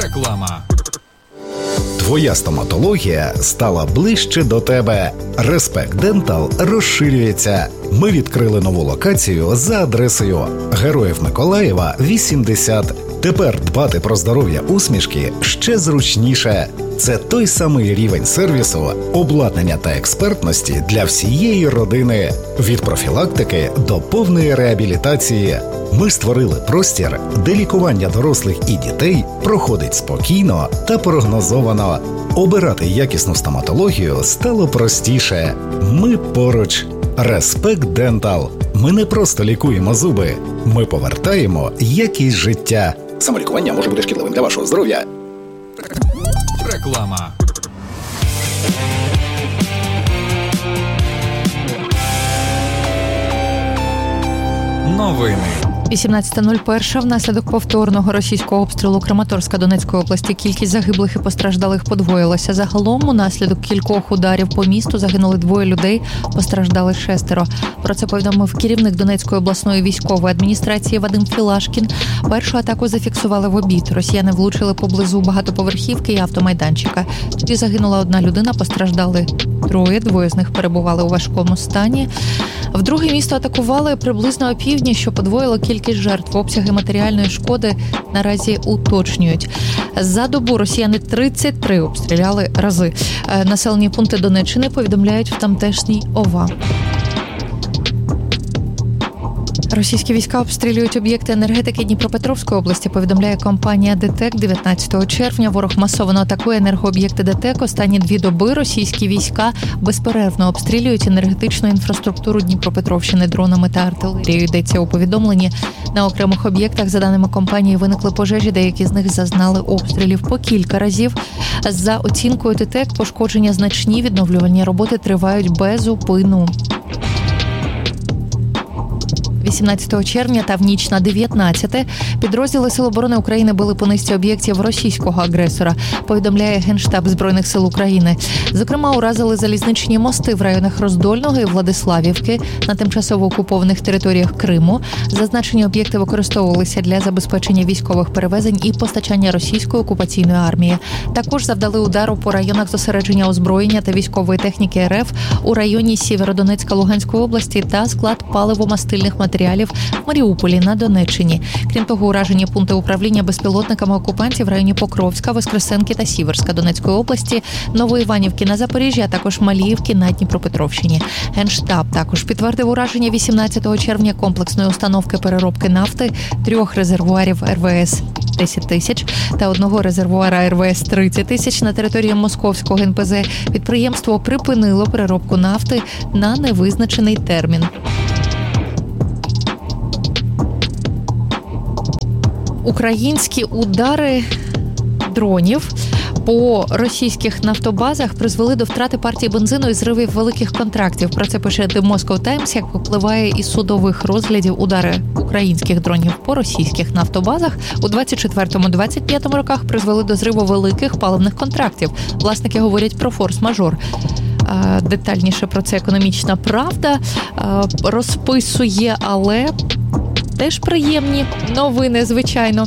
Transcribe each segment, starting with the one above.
Реклама. Твоя стоматологія стала ближче до тебе. Респект Дентал розширюється. Ми відкрили нову локацію за адресою Героїв Миколаєва, 80. Тепер дбати про здоров'я усмішки ще зручніше. Це той самий рівень сервісу, обладнання та експертності для всієї родини. Від профілактики до повної реабілітації. Ми створили простір, де лікування дорослих і дітей проходить спокійно та прогнозовано. Обирати якісну стоматологію стало простіше. Ми поруч. Респект Дентал. Ми не просто лікуємо зуби. Ми повертаємо якість життя. Самолікування може бути шкідливим для вашого здоров'я. Реклама. Новини. 18.01. Внаслідок повторного російського обстрілу Краматорська Донецької області кількість загиблих і постраждалих подвоїлася. Загалом, унаслідок кількох ударів по місту загинули 2 людей, постраждали 6. Про це повідомив керівник Донецької обласної військової адміністрації Вадим Філашкін. Першу атаку зафіксували в обід. Росіяни влучили поблизу багатоповерхівки і автомайданчика. Тоді загинула 1 людина, постраждали 3, 2 з них перебували у важкому стані. Вдруге місто атакували приблизно опівдні, що подвоїло кількість жертв. Обсяги матеріальної шкоди наразі уточнюють. За добу росіяни 33 обстріляли рази. Населені пункти Донеччини повідомляють в тамтешній ОВА. Російські війська обстрілюють об'єкти енергетики Дніпропетровської області, повідомляє компанія ДТЕК. 19 червня ворог масово атакує енергооб'єкти ДТЕК. Останні 2 доби російські війська безперервно обстрілюють енергетичну інфраструктуру Дніпропетровщини дронами та артилерією. Йдеться у повідомленні. На окремих об'єктах, за даними компанії, виникли пожежі, деякі з них зазнали обстрілів по кілька разів. За оцінкою ДТЕК, пошкодження значні, відновлювальні роботи тривають без зупину. 18 червня та в ніч на 19 підрозділи Сил оборони України били по низці об'єктів російського агресора, повідомляє Генштаб Збройних сил України. Зокрема, уразили залізничні мости в районах Роздольного і Владиславівки на тимчасово окупованих територіях Криму. Зазначені об'єкти використовувалися для забезпечення військових перевезень і постачання російської окупаційної армії. Також завдали удару по районах зосередження озброєння та військової техніки РФ у районі Сєвєродонецька Луганської області та склад паливо-мастильних матеріалів в Маріуполі на Донеччині. Крім того, уражені пункти управління безпілотниками окупантів в районі Покровська, Воскресенки та Сіверська Донецької області, Новоіванівки на Запоріжжі, а також Маліївки на Дніпропетровщині. Генштаб також підтвердив ураження 18 червня комплексної установки переробки нафти, 3 резервуарів РВС 10 тисяч та 1 резервуара РВС 30 тисяч на території Московського НПЗ. Підприємство припинило переробку нафти на невизначений термін. Українські удари дронів по російських нафтобазах призвели до втрати партії бензину і зривів великих контрактів. Про це пише The Moscow Times, як випливає із судових розглядів. Удари українських дронів по російських нафтобазах у 24-25 роках призвели до зриву великих паливних контрактів. Власники говорять про форс-мажор. Детальніше про це «Економічна правда» розписує, але теж приємні новини, звичайно.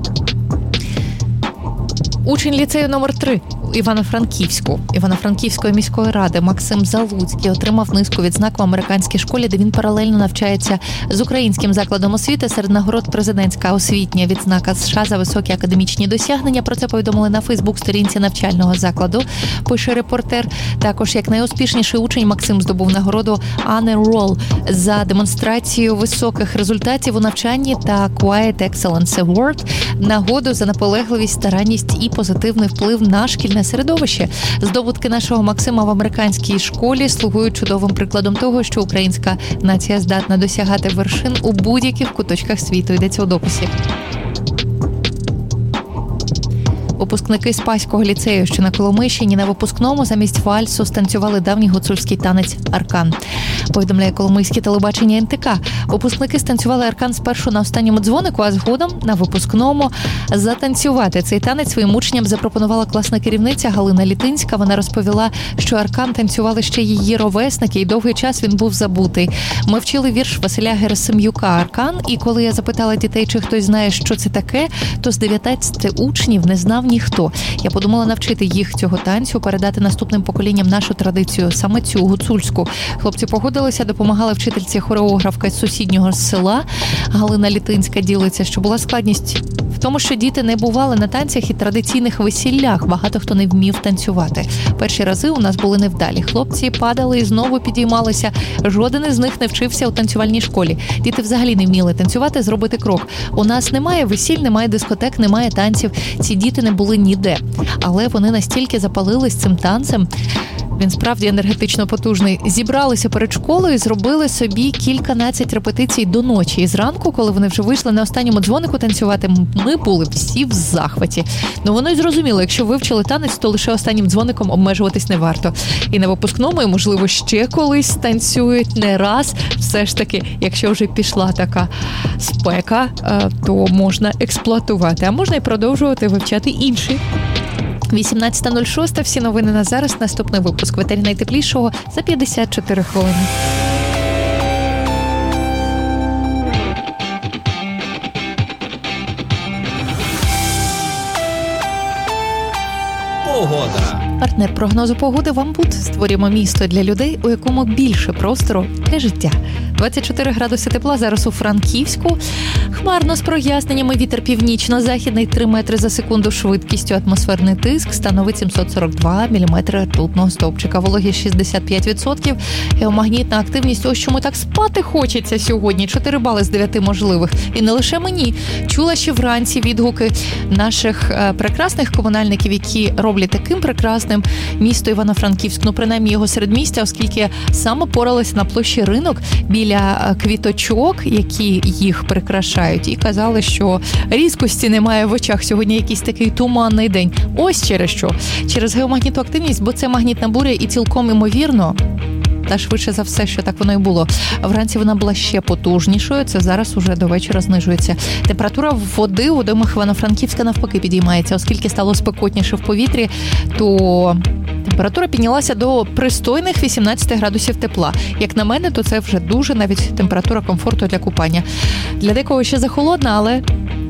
Учень ліцею номер 3 Івано-Франківської міської ради Максим Залуцький отримав низку відзнак в американській школі, де він паралельно навчається з українським закладом освіти. Серед нагород президентська освітня відзнака США за високі академічні досягнення. Про це повідомили на Фейсбук-сторінці навчального закладу, пише репортер. Також як найуспішніший учень Максим здобув нагороду Honor Roll за демонстрацію високих результатів у навчанні та Quiet Excellence Award, нагоду за наполегливість, старанність і позитивний вплив на шкільне середовище. Здобутки нашого Максима в американській школі слугують чудовим прикладом того, що українська нація здатна досягати вершин у будь-яких куточках світу. Йдеться у дописі. Випускники Спаського ліцею, що на Коломийщині, на випускному замість вальсу станцювали давній гуцульський танець «Аркан». повідомляє коломийське телебачення НТК. Випускники станцювали аркан спершу на останньому дзвонику, а згодом на випускному. Затанцювати цей танець своїм учням запропонувала класна керівниця Галина Літинська. Вона розповіла, що аркан танцювали ще її ровесники, і довгий час він був забутий. Ми вчили вірш Василя Герасим'юка «Аркан», і коли я запитала дітей, чи хтось знає, що це таке, то з 19 учнів не знав ніхто. Я подумала навчити їх цього танцю, передати наступним поколінням нашу традицію, саме цю гуцульську. Хлопці погодилися, допомагали вчительці хореографка з сусіднього села. Галина Літинська ділиться, що була складність в тому, що діти не бували на танцях і традиційних весіллях. Багато хто не вмів танцювати. Перші рази у нас були невдалі. Хлопці падали і знову підіймалися. Жоден із них не вчився у танцювальній школі. Діти взагалі не вміли танцювати, зробити крок. У нас немає весіль, немає дискотек, немає танців. Ці діти не були ніде. Але вони настільки запалились цим танцем, він справді енергетично потужний. Зібралися перед школою і зробили собі кільканадцять репетицій до ночі. І зранку, коли вони вже вийшли на останньому дзвонику танцювати, ми були всі в захваті. Ну, воно й зрозуміло, якщо вивчили танець, то лише останнім дзвоником обмежуватись не варто. І на випускному, і, можливо, ще колись танцюють не раз. Все ж таки, якщо вже пішла така спека, то можна експлуатувати, а можна і продовжувати вивчати інші. 18.06. Всі новини на зараз. Наступний випуск в етері найтеплішого за 54 хвилини. Погода. Партнер прогнозу погоди «Вам Буд». Створюємо місто для людей, у якому більше простору для життя. 24 градуси тепла зараз у Франківську. Хмарно з проясненнями, вітер північно-західний 3 метри за секунду швидкістю. Атмосферний тиск становить 742 міліметри ртутного стовпчика. Вологість 65%. Геомагнітна активність, ось чому так спати хочеться сьогодні. 4 бали з 9 можливих. І не лише мені. Чула ще вранці відгуки наших прекрасних комунальників, які роблять таким прекрасним місто Івано-Франківськ. Ну, принаймні його середмістя, оскільки саме поралися на площі Ринок біля квіточок, які їх прикрашають, і казали, що різкості немає в очах. Сьогодні якийсь такий туманний день. Ось через що. Через геомагнітну активність, бо це магнітна буря і цілком імовірно, та швидше за все, що так воно і було. Вранці вона була ще потужнішою, це зараз уже до вечора знижується. Температура води у домах Івано-Франківська навпаки підіймається, оскільки стало спекотніше в повітрі, то температура піднялася до пристойних 18 градусів тепла. Як на мене, то це вже дуже навіть температура комфорту для купання. Для декого ще захолодна, але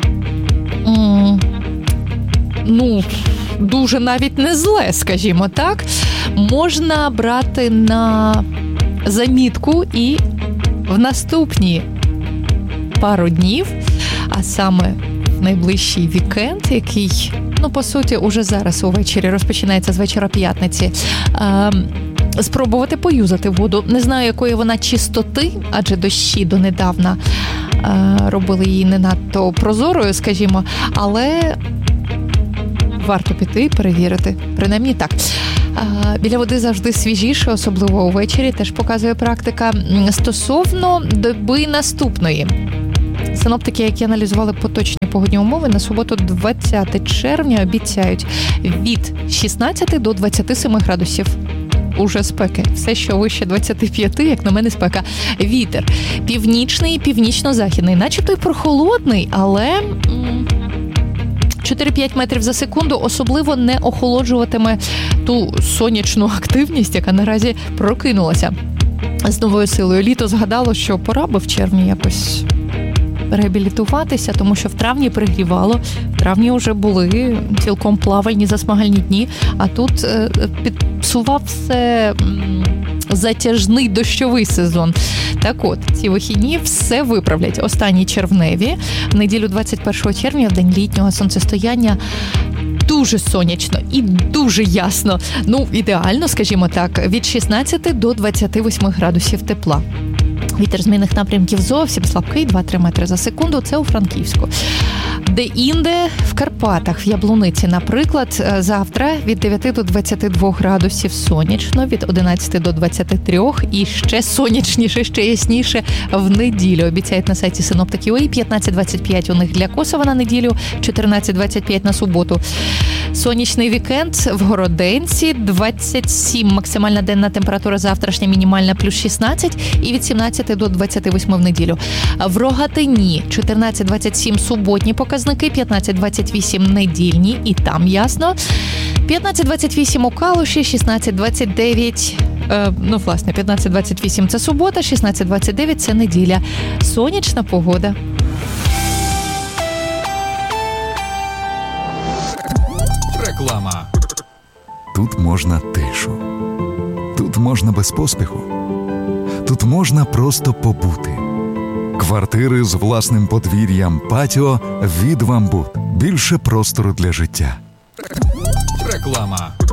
дуже навіть не зле, скажімо так. Можна брати на замітку і в наступні пару днів, а саме в найближчий вікенд, який, по суті, уже зараз увечері розпочинається з вечора п'ятниці, спробувати поюзати воду. Не знаю, якої вона чистоти, адже дощі донедавна робили її не надто прозорою, скажімо, але варто піти і перевірити. Принаймні так. Біля води завжди свіжіше, особливо увечері, теж показує практика. Стосовно доби наступної. Синоптики, які аналізували поточні погодні умови, на суботу 20 червня обіцяють від 16 до 27 градусів. Уже спеки. Все, що вище 25, як на мене, спека. Вітер північний і північно-західний. Начебто й прохолодний, але 4-5 метрів за секунду особливо не охолоджуватиме ту сонячну активність, яка наразі прокинулася з новою силою. Літо згадало, що пора би в червні якось реабілітуватися, тому що в травні пригрівало, в травні вже були цілком плавальні засмагальні дні, а тут підпсувався затяжний дощовий сезон. Так от, ці вихідні все виправлять. Останні червневі, в неділю 21 червня, в день літнього сонцестояння, дуже сонячно і дуже ясно. Ідеально, скажімо так, від 16 до 28 градусів тепла. Вітер змінних напрямків зовсім слабкий, 2-3 метри за секунду, це у Франківську. Де-інде в Карпатах, в Яблуниці, наприклад, завтра від 9 до 22 градусів сонячно, від 11 до 23 і ще сонячніше, ще ясніше в неділю. Обіцяють на сайті синоптиків. 15-25 у них для Косова на неділю, 14-25 на суботу. Сонячний вікенд в Городенці, 27 максимальна денна температура завтрашня, мінімальна плюс 16 і від 17 до 28 в неділю. В Рогатині 14-27 суботні показники, 15-28 недільні і там ясно. 15-28 у Калуші, 16-29, 15-28 це субота, 16-29 це неділя. Сонячна погода. Реклама. Тут можна тишу. Тут можна без поспіху. Тут можна просто побути. Квартири з власним подвір'ям, патіо від «Вамбут». Більше простору для життя. Реклама.